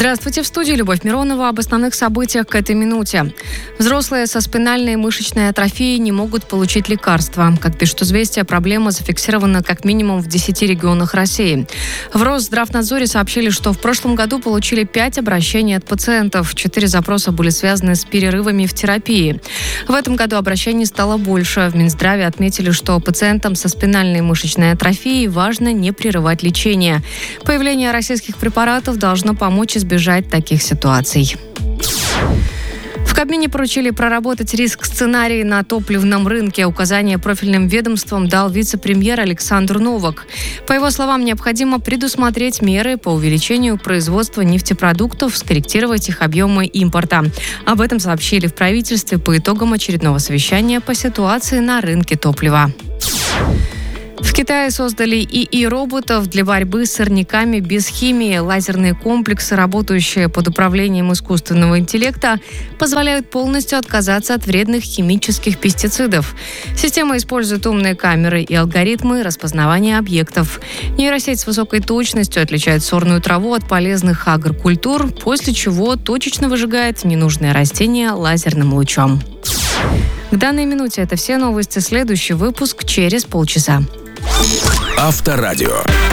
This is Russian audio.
Здравствуйте, в студии Любовь Миронова. Об основных событиях к этой минуте. Взрослые со спинальной и мышечной атрофией не могут получить лекарства. Как пишут «Известия», проблема зафиксирована как минимум в 10 регионах России. В Росздравнадзоре сообщили, что в прошлом году получили 5 обращений от пациентов. 4 запроса были связаны с перерывами в терапии. В этом году обращений стало больше. В Минздраве отметили, что пациентам со спинальной и мышечной атрофией важно не прерывать лечение. Появление российских препаратов должно помочь избежать таких ситуаций. В Кабмине поручили проработать риск-сценарий на топливном рынке. Указания профильным ведомствам дал вице-премьер Александр Новак. По его словам, необходимо предусмотреть меры по увеличению производства нефтепродуктов, скорректировать их объемы импорта. Об этом сообщили в правительстве по итогам очередного совещания по ситуации на рынке топлива. В Китае создали ИИ-роботов для борьбы с сорняками без химии. Лазерные комплексы, работающие под управлением искусственного интеллекта, позволяют полностью отказаться от вредных химических пестицидов. Система использует умные камеры и алгоритмы распознавания объектов. Нейросеть с высокой точностью отличает сорную траву от полезных агрокультур, после чего точечно выжигает ненужные растения лазерным лучом. К данной минуте это все новости. Следующий выпуск через полчаса. Авторадио.